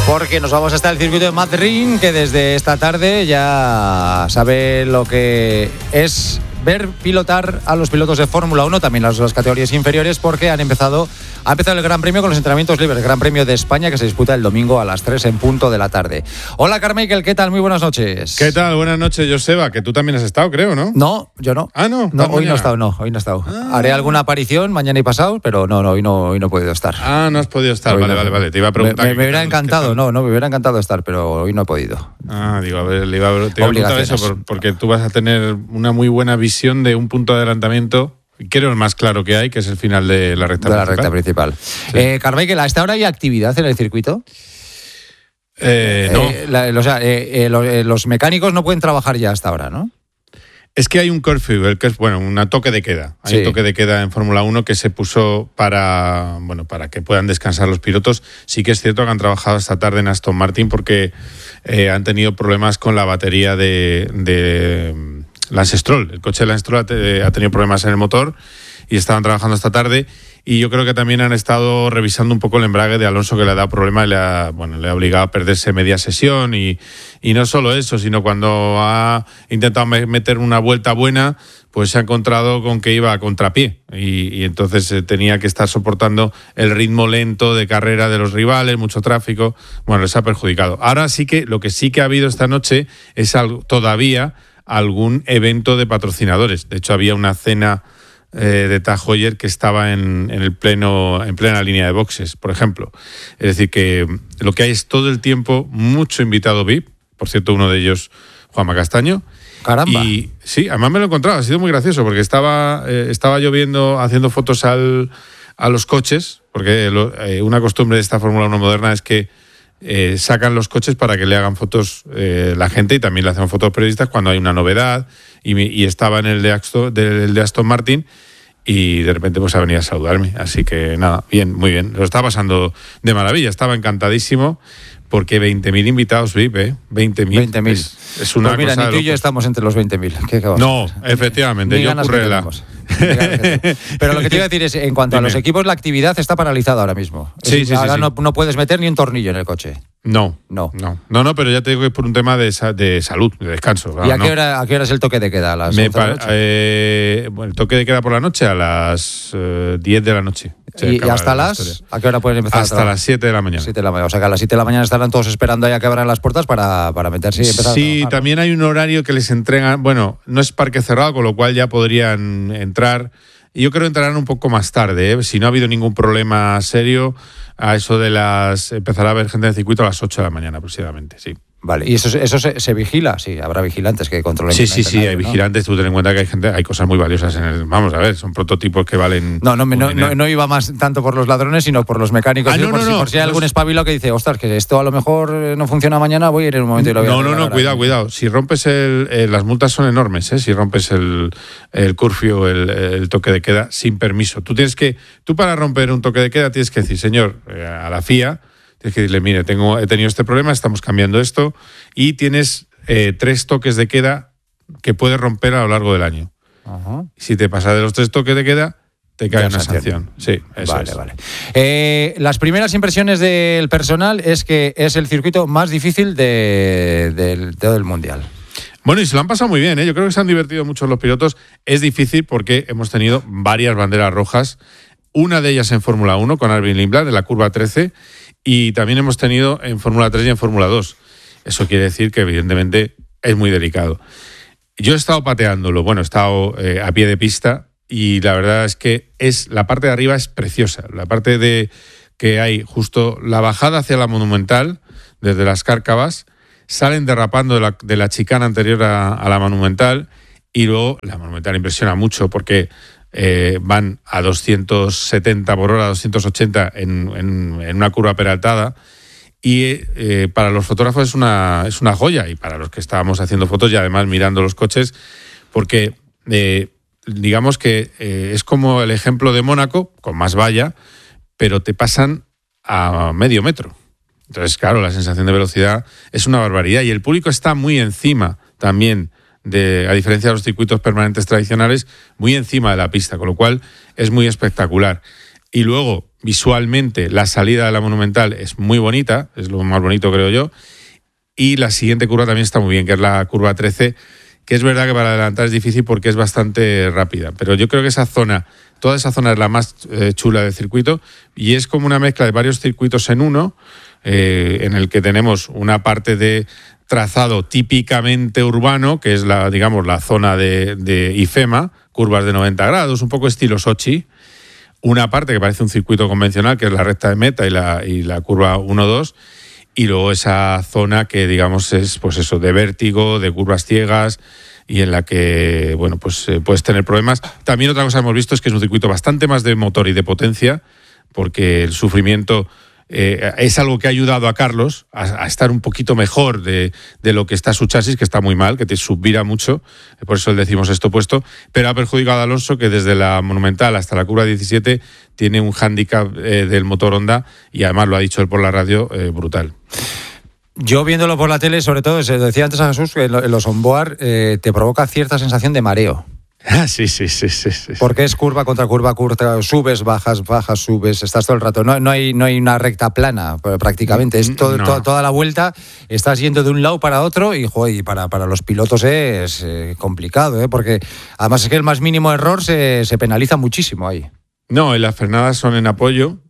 Porque nos vamos hasta el circuito de Madrid, que desde esta tarde ya sabe lo que es ver pilotar a los pilotos de Fórmula 1, también las categorías inferiores, porque ha empezado el Gran Premio con los entrenamientos libres, el Gran Premio de España, que se disputa el domingo a las 3 en punto de la tarde. Hola, Carmichael, ¿qué tal? Muy buenas noches. ¿Qué tal? Buenas noches, Joseba, que tú también has estado, creo, ¿no? No, yo no. Ah, ¿no? No, hoy no he estado. Haré alguna aparición mañana y pasado, pero hoy no he podido estar. Ah, no has podido estar, vale. Te iba a preguntar. Me hubiera encantado, me hubiera encantado estar, pero hoy no he podido. Ah, digo, a ver, te iba a preguntar eso, porque tú vas a tener una muy buena visión de un punto de adelantamiento, creo el más claro que hay, que es el final de la recta principal. Sí. Carmichael, ¿a esta hora hay actividad en el circuito? No. Los mecánicos no pueden trabajar ya hasta ahora, ¿no? Es que hay un curfew, que es un toque de queda. Hay un toque de queda en Fórmula 1 que se puso para que puedan descansar los pilotos. Sí que es cierto que han trabajado esta tarde en Aston Martin porque han tenido problemas con la batería de Lance Stroll. El coche de Lance Stroll ha tenido problemas en el motor y estaban trabajando esta tarde. Y yo creo que también han estado revisando un poco el embrague de Alonso, que le ha dado problema y le ha obligado a perderse media sesión. Y no solo eso, sino cuando ha intentado meter una vuelta buena, pues se ha encontrado con que iba a contrapié. Y entonces tenía que estar soportando el ritmo lento de carrera de los rivales, mucho tráfico. Bueno, les ha perjudicado. Ahora sí que lo que sí que ha habido esta noche es todavía algún evento de patrocinadores. De hecho, había una cena de Tag Heuer que estaba en plena línea de boxes, por ejemplo. Es decir, que lo que hay es todo el tiempo mucho invitado VIP, por cierto, uno de ellos, Juanma Castaño. ¡Caramba! Y sí, además me lo he encontrado, ha sido muy gracioso, porque estaba yo haciendo fotos a los coches, porque una costumbre de esta Fórmula 1 moderna es que sacan los coches para que le hagan fotos la gente, y también le hacen fotos periodistas cuando hay una novedad, y estaba en el de Aston Martin y de repente pues ha venido a saludarme, así que nada, bien, muy bien, lo estaba pasando de maravilla, estaba encantadísimo porque 20.000 invitados VIP, 20.000. Es una pues mira, cosa ni tú y yo estamos entre los 20.000. No, efectivamente, yo ocurre Pero lo que te iba a decir es, en cuanto a los equipos, la actividad está paralizada ahora mismo. Sí. No puedes meter ni un tornillo en el coche. No, pero ya te digo que es por un tema de salud, de descanso. ¿Y a qué hora es el toque de queda? ¿A las 11 de la noche? El toque de queda por la noche a las 10 de la noche. ¿Y hasta ¿a qué hora pueden empezar? Hasta las 7 de la mañana. 7 de la mañana. O sea que a las 7 de la mañana estarán todos esperando ahí a que abran las puertas para meterse y empezar a trabajar. También hay un horario que les entregan, no es parque cerrado, con lo cual ya podrían entrar. Y yo creo que entrarán un poco más tarde, si no ha habido ningún problema serio, a eso empezará a haber gente en el circuito a las 8 de la mañana aproximadamente, sí. Vale, ¿y eso se vigila? Sí, habrá vigilantes que controlen. Sí, hay vigilantes. Tú ten en cuenta que hay cosas muy valiosas vamos a ver, son prototipos que valen. No iba más tanto por los ladrones, sino por los mecánicos. Por si hay algún espabilo que dice, ostras, que esto a lo mejor no funciona mañana, voy a ir en un momento y lo voy a arreglar. Cuidado. Si rompes las multas son enormes, si rompes el curfew, el toque de queda sin permiso. Tú para romper un toque de queda tienes que decir, señor, a la FIA. Tienes que decirle, mire, he tenido este problema, estamos cambiando esto, y tienes 3 toques de queda que puedes romper a lo largo del año. Ajá. Si te pasas de los 3 toques de queda, te cae una sanción. Sí, eso es. Vale. Las primeras impresiones del personal es que es el circuito más difícil de todo el Mundial. Bueno, y se lo han pasado muy bien, Yo creo que se han divertido mucho los pilotos. Es difícil porque hemos tenido varias banderas rojas, una de ellas en Fórmula 1 con Albin Lindblad de la curva 13, y también hemos tenido en Fórmula 3 y en Fórmula 2. Eso quiere decir que evidentemente es muy delicado. Yo he estado pateándolo, he estado a pie de pista, y la verdad es que la parte de arriba es preciosa. La parte de que hay justo la bajada hacia la Monumental, desde las Cárcavas, salen derrapando de la chicana anterior a la Monumental, y luego la Monumental impresiona mucho porque van a 270 por hora, 280 en una curva peraltada, y para los fotógrafos es una joya, y para los que estábamos haciendo fotos y además mirando los coches, porque digamos que es como el ejemplo de Mónaco, con más valla, pero te pasan a medio metro. Entonces, claro, la sensación de velocidad es una barbaridad, y el público está muy encima también a diferencia de los circuitos permanentes tradicionales, muy encima de la pista, con lo cual es muy espectacular. Y luego, visualmente, la salida de la Monumental es muy bonita, es lo más bonito, creo yo. Y la siguiente curva también está muy bien, que es la curva 13, que es verdad que para adelantar es difícil porque es bastante rápida. Pero yo creo que toda esa zona es la más chula del circuito y es como una mezcla de varios circuitos en uno, en el que tenemos una parte de trazado típicamente urbano, que es la zona de IFEMA, curvas de 90 grados, un poco estilo Sochi. Una parte que parece un circuito convencional, que es la recta de meta y la curva 1-2, y luego esa zona que, digamos, es pues eso, de vértigo, de curvas ciegas, y en la que, bueno, pues puedes tener problemas. También otra cosa que hemos visto es que es un circuito bastante más de motor y de potencia, porque el sufrimiento es algo que ha ayudado a Carlos a estar un poquito mejor de lo que está su chasis, que está muy mal, que te subvira mucho, por eso le decimos esto puesto, pero ha perjudicado a Alonso, que desde la Monumental hasta la curva 17 tiene un hándicap del motor Honda, y además lo ha dicho él por la radio, brutal. Yo viéndolo por la tele, sobre todo, se decía antes a Jesús, que en los onboard te provoca cierta sensación de mareo. Sí. Porque es curva contra curva, subes, bajas, subes, estás todo el rato. No hay una recta plana prácticamente. Es toda la vuelta, estás yendo de un lado para otro y, joder, para los pilotos es complicado, porque además es que el más mínimo error se penaliza muchísimo ahí. No, y las frenadas son en apoyo,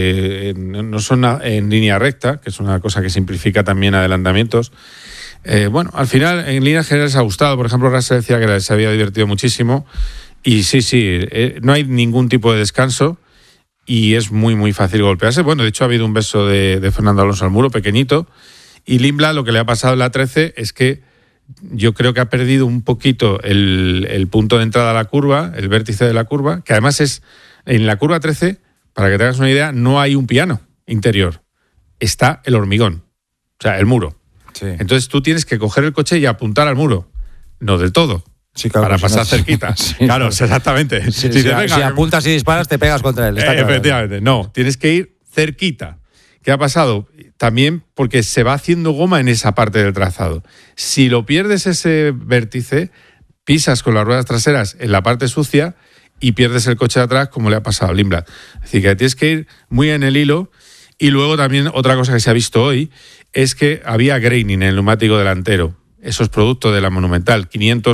no son en línea recta, que es una cosa que simplifica también adelantamientos. Bueno, al final, en líneas generales ha gustado. Por ejemplo, Russell decía que se había divertido muchísimo. Y sí, no hay ningún tipo de descanso y es muy, muy fácil golpearse. Bueno, de hecho, ha habido un beso de Fernando Alonso al muro, pequeñito. Y Lindblad, lo que le ha pasado en la 13 es que yo creo que ha perdido un poquito el punto de entrada a la curva, el vértice de la curva, que además es en la curva 13, para que te hagas una idea, no hay un piano interior. Está el hormigón, o sea, el muro. Sí. Entonces tú tienes que coger el coche y apuntar al muro. No del todo. Sí, claro, para pasar cerquita. Sí, claro, exactamente. Si apuntas y disparas, te pegas contra él. Efectivamente. No, tienes que ir cerquita. ¿Qué ha pasado? También porque se va haciendo goma en esa parte del trazado. Si lo pierdes ese vértice, pisas con las ruedas traseras en la parte sucia y pierdes el coche de atrás, como le ha pasado a Lindblad. Es decir, que tienes que ir muy en el hilo. Y luego también otra cosa que se ha visto hoy es que había graining en el neumático delantero. Eso es producto de la Monumental,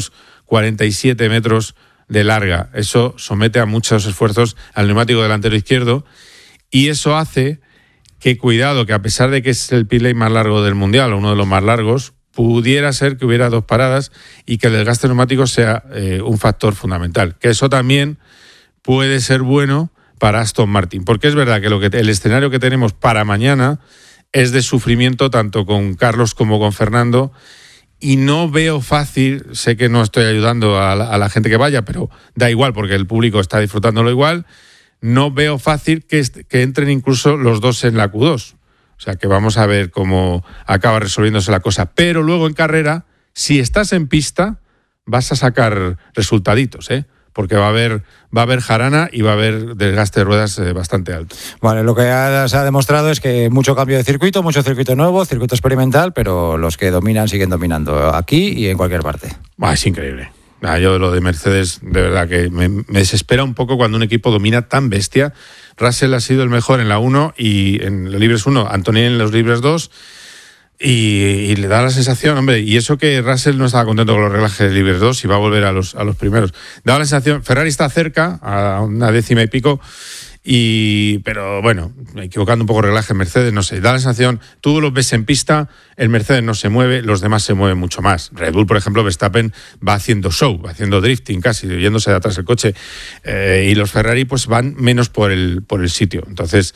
547 metros de larga. Eso somete a muchos esfuerzos al neumático delantero izquierdo y eso hace que, cuidado, que a pesar de que es el pit lane más largo del Mundial, o uno de los más largos, pudiera ser que hubiera 2 paradas y que el desgaste neumático sea un factor fundamental. Que eso también puede ser bueno para Aston Martin, porque es verdad que el escenario que tenemos para mañana es de sufrimiento tanto con Carlos como con Fernando, y no veo fácil, sé que no estoy ayudando a la gente que vaya, pero da igual porque el público está disfrutándolo igual, no veo fácil que entren incluso los dos en la Q2, o sea que vamos a ver cómo acaba resolviéndose la cosa, pero luego en carrera, si estás en pista, vas a sacar resultaditos, porque va a haber jarana y va a haber desgaste de ruedas bastante alto. Vale, lo que se ha demostrado es que mucho cambio de circuito, mucho circuito nuevo, circuito experimental, pero los que dominan siguen dominando aquí y en cualquier parte. Es increíble. Yo lo de Mercedes, de verdad que me desespera un poco cuando un equipo domina tan bestia. Russell ha sido el mejor en la 1 y en los libres 1, Antonini en los libres 2. Y le da la sensación, hombre, y eso que Russell no estaba contento con los reglajes de libres 2 y va a volver a los primeros. Da la sensación, Ferrari está cerca, a una décima y pico, pero bueno, equivocando un poco el reglaje Mercedes, no sé, da la sensación, tú los ves en pista, el Mercedes no se mueve, los demás se mueven mucho más. Red Bull, por ejemplo, Verstappen va haciendo show, va haciendo drifting casi, yéndose de atrás el coche, y los Ferrari pues van menos por el sitio. Entonces...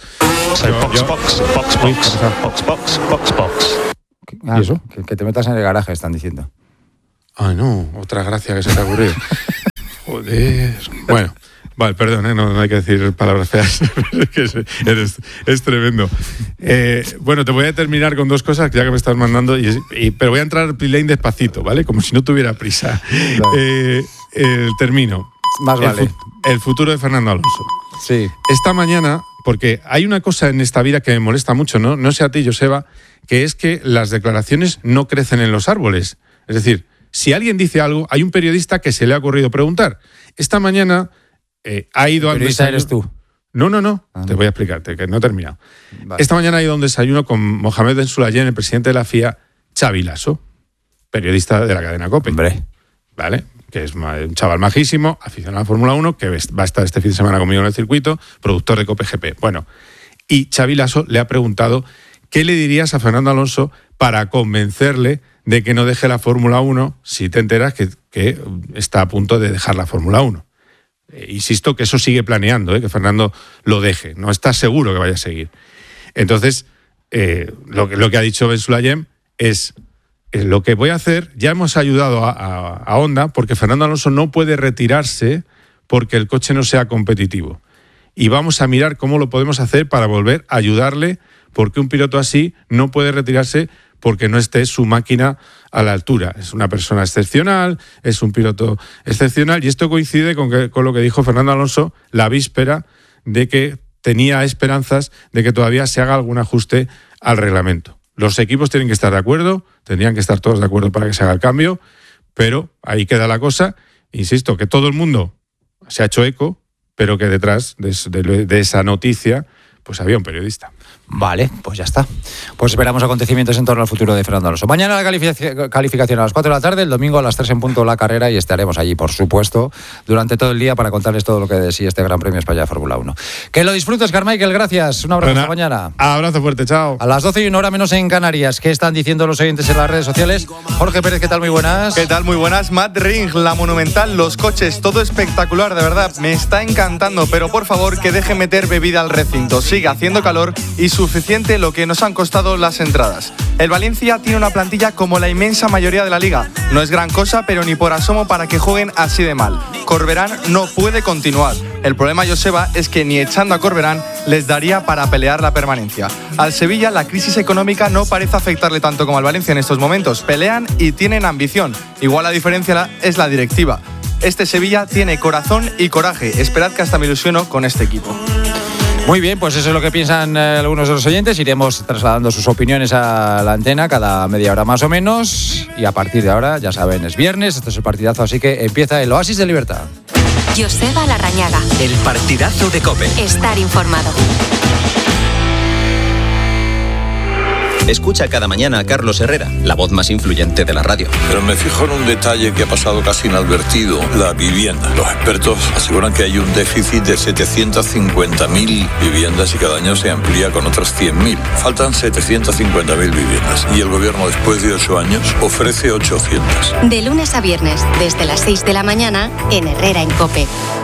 box. ¿Y eso? Que te metas en el garaje, están diciendo. No, otra gracia que se te ha ocurrido. Joder. Bueno, vale, perdón, no hay que decir palabras feas. Es tremendo. Bueno, te voy a terminar con 2 cosas, ya que me estás mandando, pero voy a entrar al pit lane despacito, ¿vale? Como si no tuviera prisa. Termino. Más vale. El futuro de Fernando Alonso. Sí. Esta mañana, porque hay una cosa en esta vida que me molesta mucho, no sé a ti, Joseba, que es que las declaraciones no crecen en los árboles. Es decir, si alguien dice algo, hay un periodista que se le ha ocurrido preguntar. Esta mañana ha ido al periodista eres tú. No. Te voy a explicarte, que no he terminado. Vale. Esta mañana ha ido a un desayuno con Mohamed Ben Sulayem, el presidente de la FIA, Xavi Lasso, periodista de la cadena COPE. Hombre. ¿Vale? Que es un chaval majísimo, aficionado a la Fórmula 1, que va a estar este fin de semana conmigo en el circuito, productor de COPE GP. Bueno, y Xavi Lasso le ha preguntado qué le dirías a Fernando Alonso para convencerle de que no deje la Fórmula 1 si te enteras que está a punto de dejar la Fórmula 1. Insisto que eso sigue planeando, que Fernando lo deje. No está seguro que vaya a seguir. Entonces, lo que ha dicho Ben Sulayem es lo que voy a hacer. Ya hemos ayudado a Honda porque Fernando Alonso no puede retirarse porque el coche no sea competitivo. Y vamos a mirar cómo lo podemos hacer para volver a ayudarle, porque un piloto así no puede retirarse porque no esté su máquina a la altura. Es una persona excepcional, es un piloto excepcional, y esto coincide con lo que dijo Fernando Alonso la víspera de que tenía esperanzas de que todavía se haga algún ajuste al reglamento. Los equipos tienen que estar de acuerdo, tendrían que estar todos de acuerdo para que se haga el cambio, pero ahí queda la cosa. Insisto, que todo el mundo se ha hecho eco, pero que detrás de esa noticia pues había un periodista. Vale, pues ya está. Pues esperamos acontecimientos en torno al futuro de Fernando Alonso. Mañana la calificación a las 4 de la tarde, el domingo a las 3 en punto la carrera, y estaremos allí, por supuesto, durante todo el día para contarles todo lo que de sí este Gran Premio España de Fórmula 1. Que lo disfrutes, Carmichael, gracias. Un abrazo, hasta mañana. Abrazo fuerte, chao. A las 12 y 1 hora menos en Canarias. ¿Qué están diciendo los oyentes en las redes sociales? Jorge Pérez, ¿qué tal? Muy buenas. ¿Qué tal? Muy buenas. Matt Ring, la Monumental, los coches, todo espectacular, de verdad. Me está encantando, pero por favor que deje meter bebida al recinto. Sigue haciendo calor y suficiente lo que nos han costado las entradas. El Valencia tiene una plantilla como la inmensa mayoría de la liga. No es gran cosa, pero ni por asomo para que jueguen así de mal. Corberán no puede continuar. El problema, Joseba, es que ni echando a Corberán les daría para pelear la permanencia. Al Sevilla la crisis económica no parece afectarle tanto como al Valencia en estos momentos. Pelean y tienen ambición. Igual la diferencia es la directiva. Este Sevilla tiene corazón y coraje. Esperad que hasta me ilusiono con este equipo. Muy bien, pues eso es lo que piensan algunos de los oyentes. Iremos trasladando sus opiniones a la antena cada media hora más o menos. Y a partir de ahora, ya saben, es viernes, esto es el partidazo, así que empieza el Oasis de Libertad. Joseba Larrañaga. El partidazo de COPE. Estar informado. Escucha cada mañana a Carlos Herrera, la voz más influyente de la radio. Pero me fijo en un detalle que ha pasado casi inadvertido: la vivienda. Los expertos aseguran que hay un déficit de 750.000 viviendas y cada año se amplía con otras 100.000. Faltan 750.000 viviendas y el gobierno, después de 8 años, ofrece 800. De lunes a viernes, desde las 6 de la mañana, en Herrera en COPE.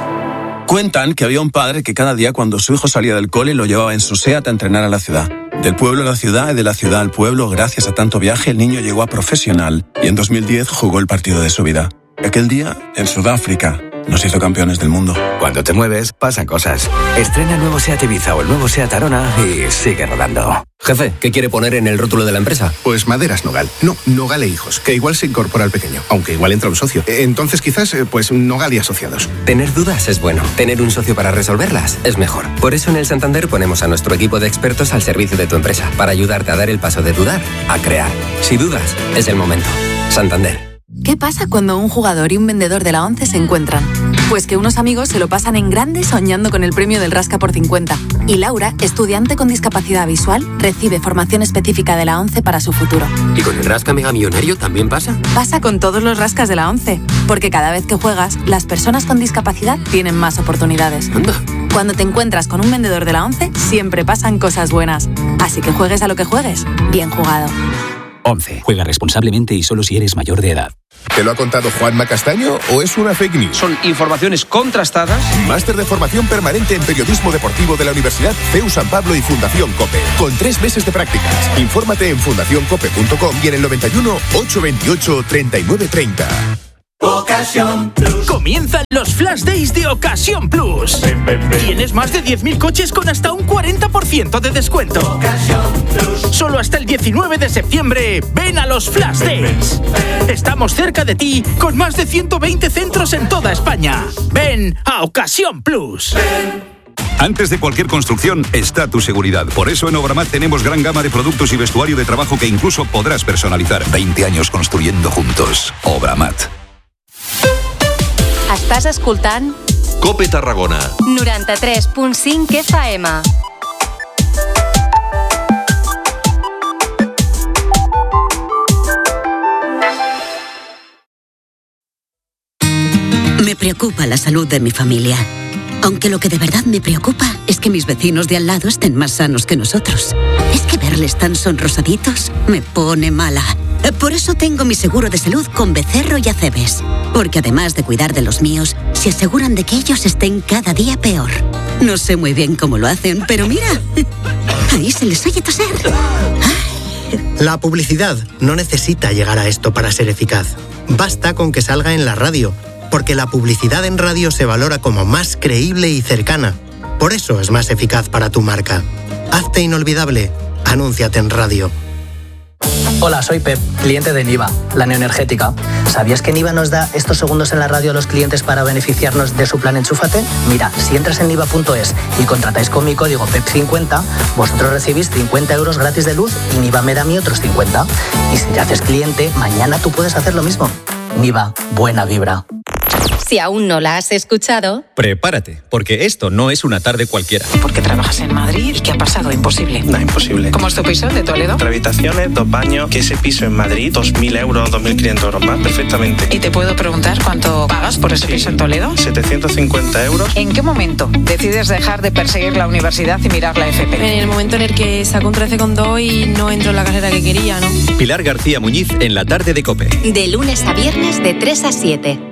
Cuentan que había un padre que cada día cuando su hijo salía del cole lo llevaba en su SEAT a entrenar a la ciudad. Del pueblo a la ciudad y de la ciudad al pueblo, gracias a tanto viaje, el niño llegó a profesional y en 2010 jugó el partido de su vida. Aquel día, en Sudáfrica, nos hizo campeones del mundo. Cuando te mueves, pasan cosas. Estrena el nuevo SEAT Ibiza o el nuevo SEAT Arona y sigue rodando. Jefe, ¿qué quiere poner en el rótulo de la empresa? Pues Maderas Nogal. No, Nogal e Hijos, que igual se incorpora al pequeño, aunque igual entra un socio. Entonces quizás, pues Nogal y Asociados. Tener dudas es bueno. Tener un socio para resolverlas es mejor. Por eso en el Santander ponemos a nuestro equipo de expertos al servicio de tu empresa, para ayudarte a dar el paso de dudar a crear. Si dudas, es el momento. Santander. ¿Qué pasa cuando un jugador y un vendedor de la ONCE se encuentran? Pues que unos amigos se lo pasan en grande soñando con el premio del Rasca por 50. Y Laura, estudiante con discapacidad visual, recibe formación específica de la ONCE para su futuro. ¿Y con el Rasca Mega Millonario también pasa? Pasa con todos los rascas de la ONCE, porque cada vez que juegas, las personas con discapacidad tienen más oportunidades. Anda. Cuando te encuentras con un vendedor de la ONCE, siempre pasan cosas buenas. Así que juegues a lo que juegues, bien jugado. 11. Juega responsablemente y solo si eres mayor de edad. ¿Te lo ha contado Juanma Castaño o es una fake news? Son informaciones contrastadas. Máster de formación permanente en periodismo deportivo de la Universidad CEU San Pablo y Fundación COPE. Con 3 meses de prácticas. Infórmate en fundacioncope.com y en el 91 828 3930. Ocasión Plus. Comienzan los Flash Days de Ocasión Plus. Tienes más de 10.000 coches con hasta un 40% de descuento. Ocasión Plus. Solo hasta el 19 de septiembre. Ven a los Flash Days. Estamos cerca de ti con más de 120 centros en toda España. Ven a Ocasión Plus. Antes de cualquier construcción está tu seguridad. Por eso en Obramat tenemos gran gama de productos y vestuario de trabajo que incluso podrás personalizar. 20 años construyendo juntos. Obramat. Estàs escoltant COPE Tarragona. 93.5 FM. Me preocupa la salud de mi familia. Aunque lo que de verdad me preocupa es que mis vecinos de al lado estén más sanos que nosotros. Es que verles tan sonrosaditos me pone mala. Por eso tengo mi seguro de salud con Becerro y Acebes. Porque además de cuidar de los míos, se aseguran de que ellos estén cada día peor. No sé muy bien cómo lo hacen, pero mira, ahí se les oye toser. La publicidad no necesita llegar a esto para ser eficaz. Basta con que salga en la radio, porque la publicidad en radio se valora como más creíble y cercana. Por eso es más eficaz para tu marca. Hazte inolvidable. Anúnciate en radio. Hola, soy Pep, cliente de Niva, la neoenergética. ¿Sabías que Niva nos da estos segundos en la radio a los clientes para beneficiarnos de su plan Enchúfate? Mira, si entras en niva.es y contratáis con mi código PEP50, vosotros recibís 50 euros gratis de luz y Niva me da a mí otros 50. Y si te haces cliente, mañana tú puedes hacer lo mismo. Niva, buena vibra. Si aún no la has escuchado, prepárate, porque esto no es una tarde cualquiera. ¿Por qué trabajas en Madrid? ¿Y qué ha pasado? Imposible. No, imposible. ¿Cómo es tu piso de Toledo? 3 habitaciones, 2 baños, que ese piso en Madrid, 2.000 euros, 2.500 euros más, perfectamente. ¿Y te puedo preguntar cuánto pagas por ese piso en Toledo? 750 euros. ¿En qué momento decides dejar de perseguir la universidad y mirar la FP? En el momento en el que saco un 13,2 y no entro en la carrera que quería, ¿no? Pilar García Muñiz en la tarde de COPE. de lunes a viernes de 3 a 7.